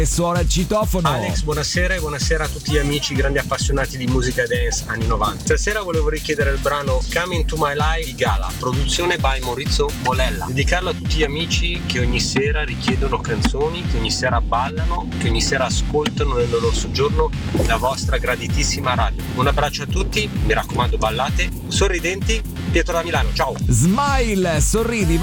Suona il citofono. Alex, buonasera e buonasera a tutti gli amici grandi appassionati di musica dance anni 90. Stasera volevo richiedere il brano Come Into My Life di Gala, produzione by Maurizio Molella. Dedicarlo a tutti gli amici che ogni sera richiedono canzoni, che ogni sera ballano, che ogni sera ascoltano nel loro soggiorno la vostra graditissima radio. Un abbraccio a tutti, mi raccomando ballate, sorridenti. Pietro da Milano, ciao. Smile, sorridi.